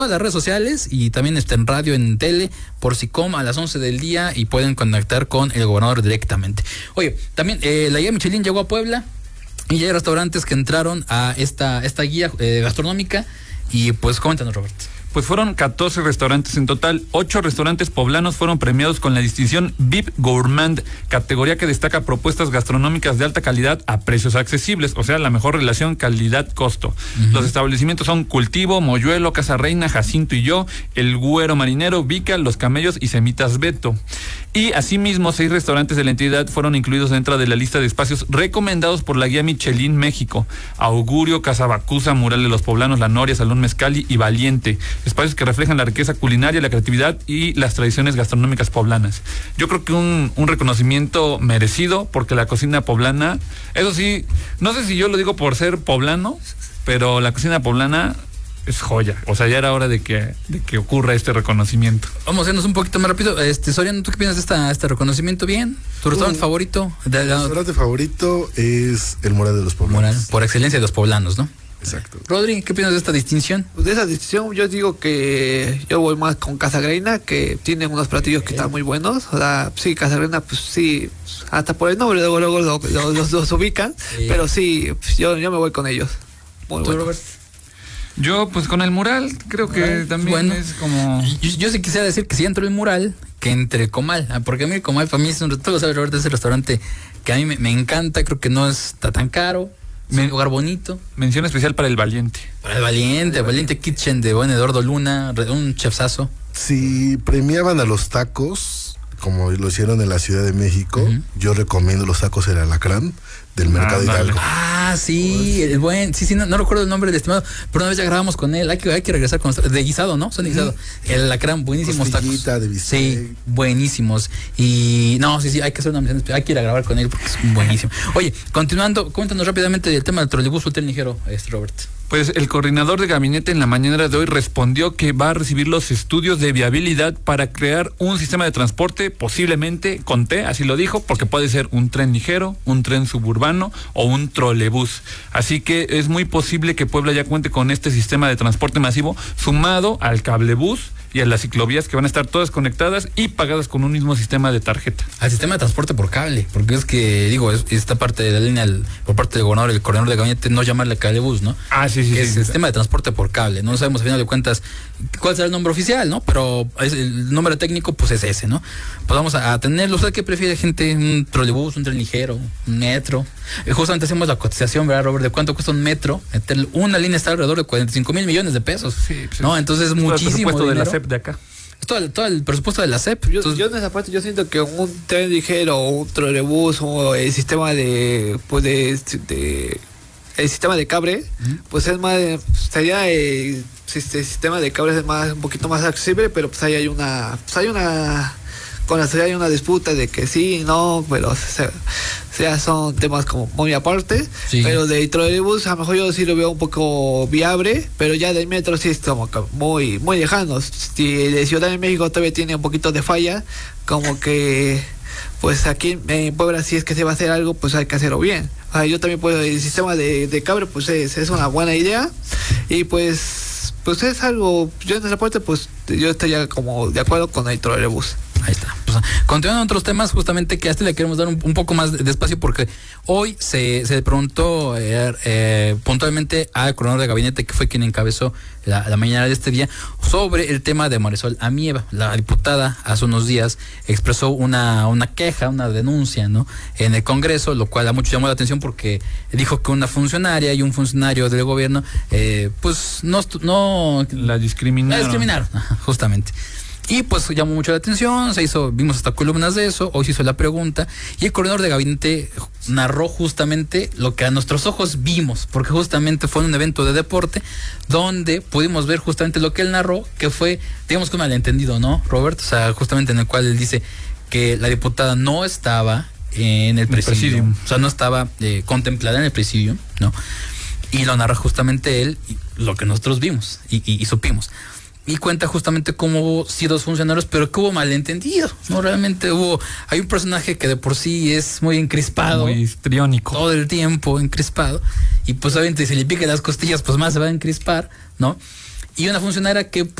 las redes sociales y también en radio, en tele, por SICOM a las 11 del día y pueden contactar con el gobernador directamente. Oye, también la guía Michelin llegó a Puebla y ya hay restaurantes que entraron a esta guía gastronómica y pues coméntanos, Roberto. Pues fueron 14 restaurantes en total. 8 restaurantes poblanos fueron premiados con la distinción VIP Gourmand, categoría que destaca propuestas gastronómicas de alta calidad a precios accesibles, o sea, la mejor relación calidad-costo. Los establecimientos son Cultivo, Moyuelo, Casa Reina, Jacinto y Yo, El Güero Marinero, Vica, Los Camellos y Semitas Beto. Y asimismo, 6 restaurantes de la entidad fueron incluidos dentro de la lista de espacios recomendados por la guía Michelin México: Augurio, Casa Bacusa, Mural de los Poblanos, La Noria, Salón Mezcali y Valiente. Espacios que reflejan la riqueza culinaria, la creatividad y las tradiciones gastronómicas poblanas. Yo creo que un reconocimiento merecido, porque la cocina poblana, eso sí, no sé si yo lo digo por ser poblano, pero la cocina poblana es joya. O sea, ya era hora de que ocurra este reconocimiento. Vamos a hacernos un poquito más rápido. Soriano, ¿tú qué piensas de este reconocimiento? ¿Bien? ¿Tu restaurante favorito? Mi restaurante favorito es el Mural de los Poblanos. Moral, por excelencia de los poblanos, ¿no? Exacto. Rodri, ¿qué piensas de esta distinción? Pues de esa distinción yo digo que yo voy más con Casa Reina, que tienen unos platillos que están muy buenos. O sea, sí, Casa Reina, pues sí, hasta por el nombre luego los ubican, pero sí, pues, yo me voy con ellos. Muy bueno. Yo, pues con el Mural, creo que también es como... Yo sí quisiera decir que si entro el Mural, que entre el Comal, porque a mí el Comal para mí es todo, ¿sabes, Roberto? Es el restaurante que a mí me encanta, creo que no está tan caro. Es un lugar bonito. Mención especial para el Valiente. Para el Valiente Kitchen de buen Eduardo Luna, un chefsazo. Si premiaban a los tacos, como lo hicieron en la Ciudad de México, yo recomiendo los tacos El Alacrán del Mercado Hidalgo. Sí, el buen, sí, no recuerdo el nombre del estimado, pero una vez ya grabamos con él, hay que regresar con de guisado, ¿no? Son de guisado. El Alacrán, buenísimos tacos. De bistec. Sí, buenísimos. Y sí, hay que hacer una misión especial, hay que ir a grabar con él porque es buenísimo. Oye, continuando, cuéntanos rápidamente del tema del trolebús o tren ligero, Robert. Pues el coordinador de gabinete en la mañana de hoy respondió que va a recibir los estudios de viabilidad para crear un sistema de transporte, posiblemente con T, así lo dijo, porque puede ser un tren ligero, un tren suburbano o un trolebús. Así que es muy posible que Puebla ya cuente con este sistema de transporte masivo sumado al cablebús y a las ciclovías, que van a estar todas conectadas y pagadas con un mismo sistema de tarjeta. Al sistema de transporte por cable, porque es que, esta parte de la línea, por parte del gobernador, el coordinador de gabinete, no llamarle cablebús, ¿no? Sí. Es el sistema de transporte por cable. No sabemos, a final de cuentas, cuál será el nombre oficial, ¿no? Pero el nombre técnico, pues es ese, ¿no? Pues vamos a tenerlo. ¿Usted qué prefiere, gente? ¿Un trolebús, un tren ligero, un metro? Justamente hacemos la cotización, ¿verdad, Robert? ¿De cuánto cuesta un metro? Una línea está alrededor de 45 mil millones de pesos. Sí, ¿no? Entonces es muchísimo dinero. De la SEP de acá. Todo el presupuesto de la SEP. Yo en esa parte yo siento que un tren ligero o un trolebús o el sistema el sistema de cable, pues es más, sería el sistema de cables es más, un poquito más accesible, pero pues ahí hay una con la ciudad hay una disputa de que sí, no, pero son temas como muy aparte, pero de trolebús a lo mejor yo sí lo veo un poco viable, pero ya del metro sí es como muy, muy lejanos. Si de Ciudad de México todavía tiene un poquito de falla, como que pues aquí en Puebla, si es que se va a hacer algo, pues hay que hacerlo bien. Yo también puedo, el sistema de cable, pues es una buena idea, y pues es algo, yo en esa parte, pues yo estaría como de acuerdo con el trolebús. Ahí está. Pues, continuando otros temas, justamente que a este le queremos dar un poco más de espacio, porque hoy se preguntó puntualmente al coordinador de gabinete, que fue quien encabezó la mañana de este día, sobre el tema de Marisol Amieva. La diputada hace unos días expresó una queja, una denuncia, ¿no?, en el Congreso, lo cual a muchos llamó la atención porque dijo que una funcionaria y un funcionario del gobierno pues no la discriminaron. Justamente. Y pues llamó mucho la atención, vimos hasta columnas de eso, hoy se hizo la pregunta, y el coordinador de gabinete narró justamente lo que a nuestros ojos vimos, porque justamente fue un evento de deporte donde pudimos ver justamente lo que él narró, que fue, digamos que un malentendido, ¿no, Robert? O sea, justamente en el cual él dice que la diputada no estaba en el presidium, o sea, no estaba contemplada en el presidium, ¿no? Y lo narra justamente él, y lo que nosotros vimos y supimos. Y cuenta justamente cómo hubo dos funcionarios, pero que hubo malentendido, ¿no? Realmente hay un personaje que de por sí es muy encrispado, muy histriónico, todo el tiempo encrispado, y pues obviamente si le pica las costillas, pues más se va a encrispar, ¿no? y una funcionaria que